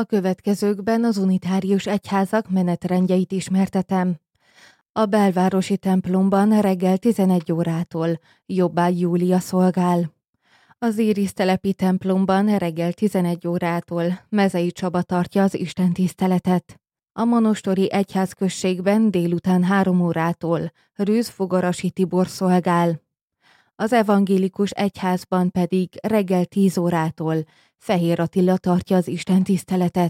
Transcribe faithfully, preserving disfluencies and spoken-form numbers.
A következőkben az unitárius egyházak menetrendjeit ismertetem. A belvárosi templomban reggel tizenegy órától Jobbágy Júlia szolgál. Az Írisz telepi templomban reggel tizenegy órától Mezei Csaba tartja az istentiszteletet. A monostori egyházközségben délután három órától Rűz Fogarasi Tibor szolgál. Az evangélikus egyházban pedig reggel tíz órától Fehér Attila tartja az istentiszteletet.